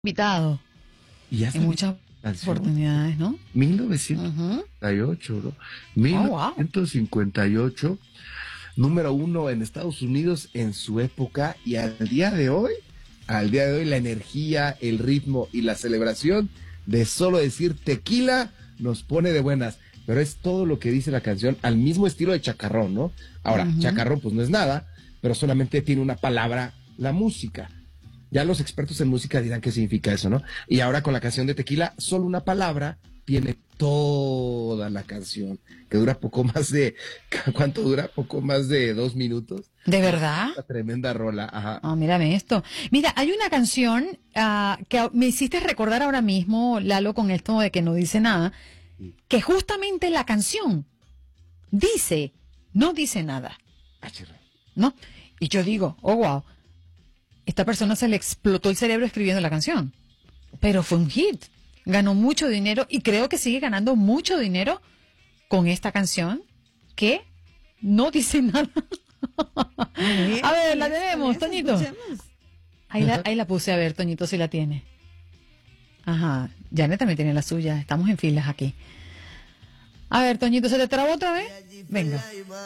invitado Y ya en muchas oportunidades, ¿no? 1958, ¿no? wow. 1958, número 1 en Estados Unidos en su época, y al día de hoy, la energía, el ritmo y la celebración de solo decir tequila nos pone de buenas. Pero es todo lo que dice la canción al mismo estilo de Chacarrón, ¿no? Ahora, Chacarrón pues no es nada, pero solamente tiene una palabra, la música. Ya los expertos en música dirán qué significa eso, ¿no? Y ahora con la canción de Tequila, solo una palabra tiene toda la canción, que dura poco más de, ¿cuánto dura? Poco más de 2 minutos. ¿De verdad? Una tremenda rola, ajá. Ah, mírame esto. Mira, hay una canción que me hiciste recordar ahora mismo, Lalo, con esto de que no dice nada, que justamente la canción dice, no dice nada, ¿no? Y yo digo, oh, wow, esta persona se le explotó el cerebro escribiendo la canción, pero fue un hit, ganó mucho dinero y creo que sigue ganando mucho dinero con esta canción que no dice nada. A ver, la tenemos, Toñito. Ahí la puse, a ver, Toñito, si la tiene. Ajá, Janet también tiene la suya, estamos en filas aquí. A ver, Toñito, ¿se te trabó otra vez? Venga.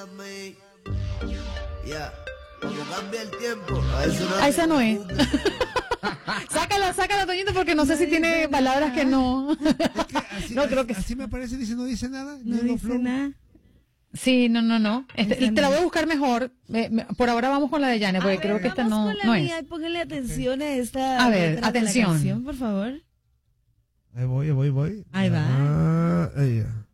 Ah, esa no es. Sácala, Toñito, porque no sé si tiene palabras que no. Es que así, No, creo que así me parece, dice, no dice nada. No dice nada. Sí, no. Te la voy a buscar mejor. Por ahora vamos con la de Janet, porque creo que esta no es. Póngale atención a esta. A ver, letra de la atención. canción, por favor. Ahí voy. Ahí va. Ahí ya.